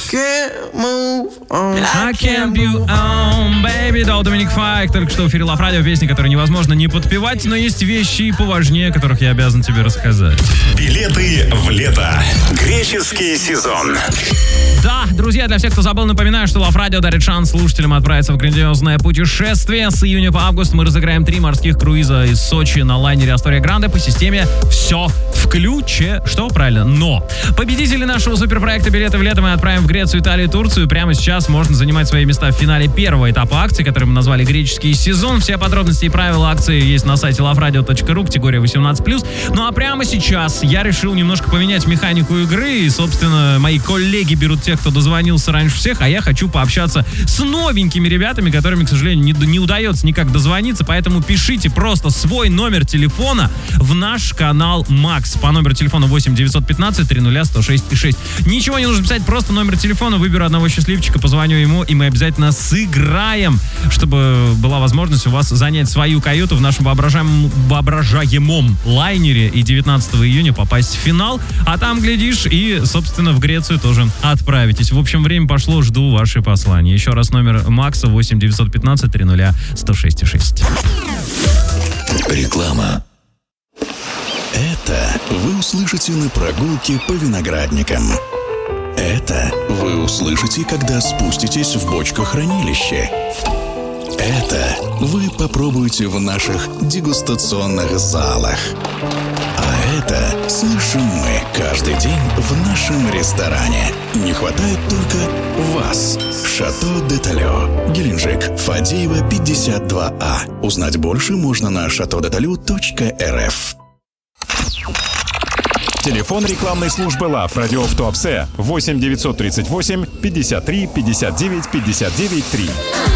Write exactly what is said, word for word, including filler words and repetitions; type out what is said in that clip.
can't move on. I can't move on, baby. Да, Доминик Файк. Только что в эфире Лав Радио. Песни, которые невозможно не подпевать, но есть вещи поважнее, которых я обязан тебе рассказать. Билеты в лето. Греческий сезон. Да, друзья, для всех, кто забыл, напоминаю, что Лав Радио дарит шанс слушателям отправиться в грандиозное путешествие. С июня по август мы разыграем три морских круиза из Сочи на лайнере Астория Гранде по системе «Все включе». Что? Правильно, но. Победители нашего суперпроекта «Билеты в лето» мы отправим в Грецию, Италию, Турцию. Прямо сейчас можно занимать свои места в финале первого этапа акции, который мы назвали «Греческий сезон». Все подробности и правила акции есть на сайте лав радио точка ру, категория восемнадцать плюс. Ну а прямо сейчас я решил немножко поменять механику игры. И, собственно, мои коллеги берут тех, кто дозвонился раньше всех, а я хочу пообщаться с новенькими ребятами, которыми, к сожалению, не, не удается никак дозвониться, поэтому пишите просто свой номер телефона в наш канал Макс по номеру телефона восемь девятьсот пятнадцать триста сто шесть шесть. Ничего не нужно писать, просто номер телефона, выберу одного счастливчика, позвоню ему, и мы обязательно сыграем, чтобы была возможность у вас занять свою каюту в нашем воображаемом, воображаемом лайнере и девятнадцатого июня попасть в финал, а там, глядишь, и, собственно, в Грецию тоже отправитесь. В общем, время пошло, жду ваши послания. Еще раз номер Макса восемь девятьсот пятнадцать триста сто шесть шесть. Реклама. Это вы услышите на прогулке по виноградникам. Это вы услышите, когда спуститесь в бочкохранилище. Это вы попробуете в наших дегустационных залах. А это слышим мы каждый день в нашем ресторане. Не хватает только вас. Шато де Талё, Геленджик, Фадеева, пятьдесят два А. Узнать больше можно на шато де талё точка эр эф. Телефон рекламной службы Лав Радио в Туапсе восемь девятьсот тридцать восемь пятьдесят три пятьдесят девять пятьдесят девять три.